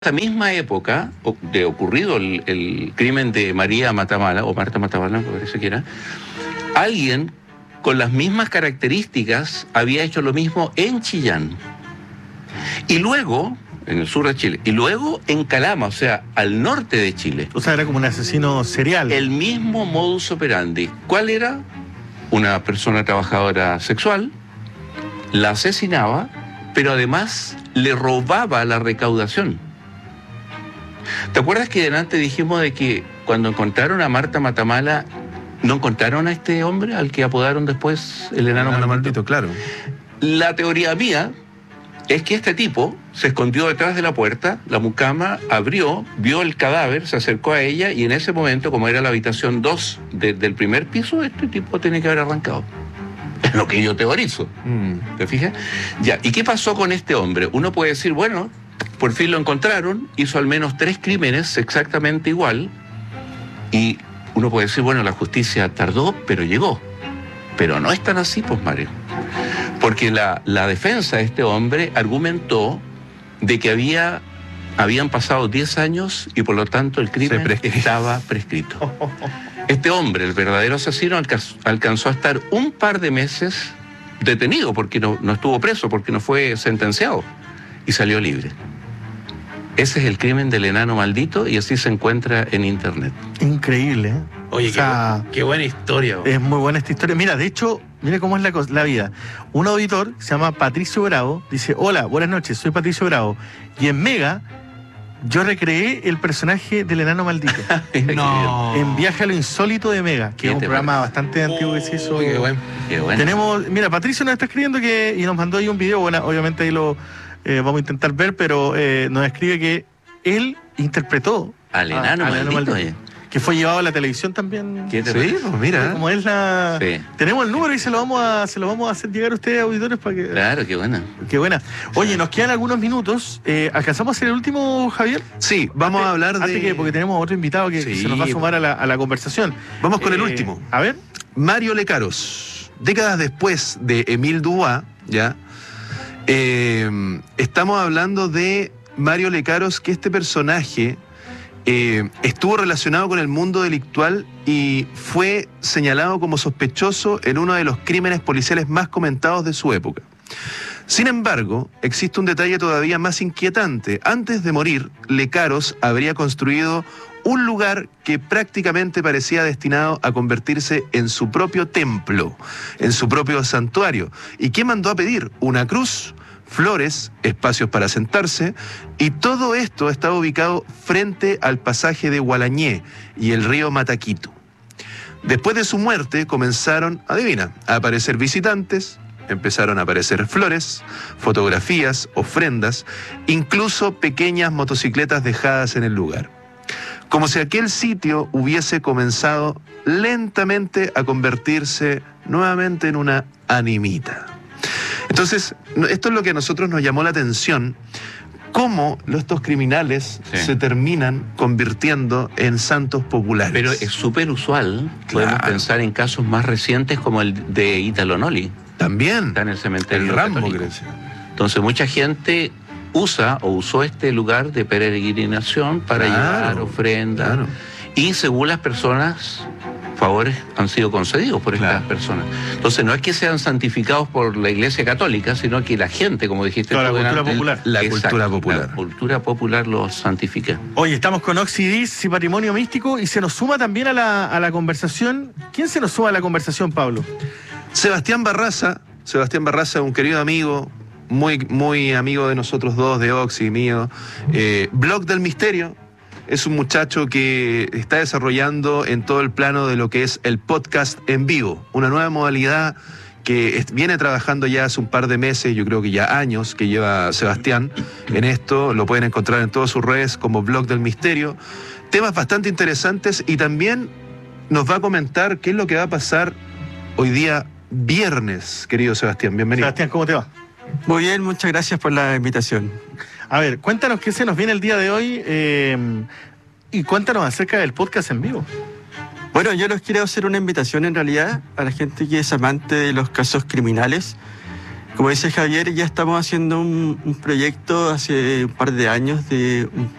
esta misma época de ocurrido el crimen de María Matamala, o Marta Matamala, me parece que era, alguien con las mismas características había hecho lo mismo en Chillán. Y luego, en el sur de Chile, y luego en Calama, o sea, al norte de Chile. O sea, era como un asesino serial. El mismo modus operandi. ¿Cuál era? Una persona trabajadora sexual, la asesinaba, pero además le robaba la recaudación. ¿Te acuerdas que delante dijimos de que cuando encontraron a Marta Matamala, no encontraron a este hombre al que apodaron después el enano maldito? Claro. La teoría mía es que este tipo se escondió detrás de la puerta, la mucama abrió, vio el cadáver, se acercó a ella y en ese momento, como era la habitación 2 del primer piso, este tipo tiene que haber arrancado. Es lo que yo teorizo. ¿Te fijas? Ya, ¿y qué pasó con este hombre? Uno puede decir, bueno, por fin lo encontraron, hizo al menos 3 crímenes exactamente igual, y uno puede decir, bueno, la justicia tardó, pero llegó. Pero no es tan así, pues, Mario. Porque la defensa de este hombre argumentó de que habían pasado 10 años y por lo tanto el crimen estaba prescrito. Este hombre, el verdadero asesino, alcanzó a estar un par de meses detenido, porque no estuvo preso, porque no fue sentenciado, y salió libre. Ese es el crimen del enano maldito y así se encuentra en internet. Increíble, ¿eh? Oye, o sea, qué buena historia. Es muy buena esta historia. Mira, de hecho, mira cómo es la vida. Un auditor que se llama Patricio Bravo dice: hola, buenas noches, soy Patricio Bravo. Y en Mega, yo recreé el personaje del enano maldito. No. En Viaje a lo Insólito de Mega, que es un programa bastante antiguo que se hizo. Qué bueno. Qué bueno. Tenemos, mira, Patricio nos está escribiendo y nos mandó ahí un video. Bueno, obviamente ahí lo vamos a intentar ver, pero nos escribe que él interpretó al enano maldito. Que fue llevado a la televisión también. ¿Qué te parece? Pues mira. Como es la... Sí. Tenemos el número y se lo vamos a hacer llegar a ustedes, auditores, para que... Claro, qué buena. Qué buena. Oye, nos quedan algunos minutos. ¿Alcanzamos a hacer el último, Javier? Sí, vamos a hablar de... Porque tenemos otro invitado que se nos va a sumar a la conversación. Vamos con el último. A ver. Mario Lecaros. Décadas después de Émile Dubois, ¿ya? Estamos hablando de Mario Lecaros, que este personaje... estuvo relacionado con el mundo delictual y fue señalado como sospechoso en uno de los crímenes policiales más comentados de su época. Sin embargo, existe un detalle todavía más inquietante. Antes de morir, Lecaros habría construido un lugar que prácticamente parecía destinado a convertirse en su propio templo, en su propio santuario. ¿Y qué mandó a pedir? Una cruz, flores, espacios para sentarse, y todo esto estaba ubicado frente al pasaje de Gualañé y el río Mataquito. Después de su muerte comenzaron, adivina, a aparecer visitantes, empezaron a aparecer flores, fotografías, ofrendas, incluso pequeñas motocicletas dejadas en el lugar. Como si aquel sitio hubiese comenzado lentamente a convertirse nuevamente en una animita. Entonces, esto es lo que a nosotros nos llamó la atención, cómo estos criminales se terminan convirtiendo en santos populares. Pero es súper usual, podemos pensar en casos más recientes como el de Italo Noli. También. Está en el cementerio el Rambo, católico. Entonces mucha gente usó este lugar de peregrinación para llevar ofrendas. Claro. Y según las personas, favores han sido concedidos por estas personas. Entonces no es que sean santificados por la Iglesia Católica, sino que la gente, como dijiste tú, la cultura popular. La cultura popular. La cultura popular los santifica. Oye, estamos con Oxidis y Patrimonio Místico y se nos suma también a la conversación. ¿Quién se nos suma a la conversación, Pablo? Sebastián Barraza, un querido amigo, muy amigo de nosotros dos, de Oxy, mío. Blog del Misterio. Es un muchacho que está desarrollando en todo el plano de lo que es el podcast en vivo, una nueva modalidad que viene trabajando ya hace un par de meses, yo creo que ya años, que lleva Sebastián en esto. Lo pueden encontrar en todas sus redes como Blog del Misterio. Temas bastante interesantes y también nos va a comentar qué es lo que va a pasar hoy día viernes, querido Sebastián. Bienvenido. Sebastián, ¿cómo te va? Muy bien, muchas gracias por la invitación. A ver, cuéntanos qué se nos viene el día de hoy y cuéntanos acerca del podcast en vivo. Bueno, yo les quiero hacer una invitación en realidad a la gente que es amante de los casos criminales. Como dice Javier, ya estamos haciendo un proyecto hace un par de años de un